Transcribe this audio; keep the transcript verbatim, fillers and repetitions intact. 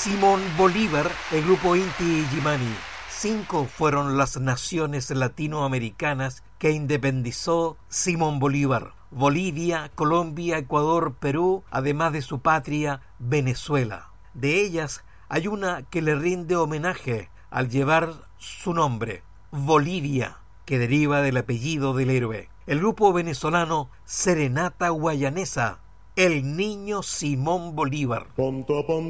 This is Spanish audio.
Simón Bolívar, el grupo Inti Illimani. Cinco fueron las naciones latinoamericanas que independizó Simón Bolívar: Bolivia, Colombia, Ecuador, Perú, además de su patria, Venezuela. De ellas hay una que le rinde homenaje al llevar su nombre, Bolivia, que deriva del apellido del héroe. El grupo venezolano Serenata Guayanesa, El Niño Simón Bolívar.